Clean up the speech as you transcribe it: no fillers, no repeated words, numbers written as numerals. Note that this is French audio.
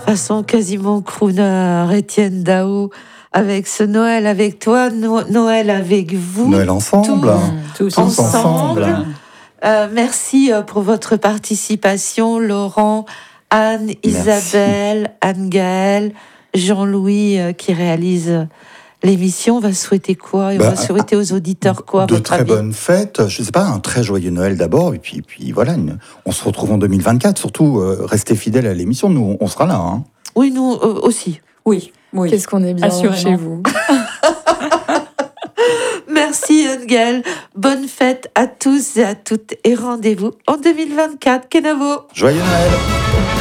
façon quasiment crooner, Étienne Dao, avec ce Noël avec toi, Noël avec vous. Noël ensemble. Tous ensemble. Merci pour votre participation, Laurent, Anne, Isabelle, Anne-Gaëlle, Jean-Louis qui réalise l'émission. On va souhaiter quoi? On va souhaiter aux auditeurs quoi? De très bonnes fêtes. Je ne sais pas, un très joyeux Noël d'abord. Et puis voilà, on se retrouve en 2024. Surtout, restez fidèles à l'émission. Nous, on sera là. Hein. Oui, nous aussi. Oui. Qu'est-ce qu'on est bien chez vous. Merci Anne-Gaëlle. Bonne fête à tous et à toutes. Et rendez-vous en 2024. Kenavo. Joyeux Noël.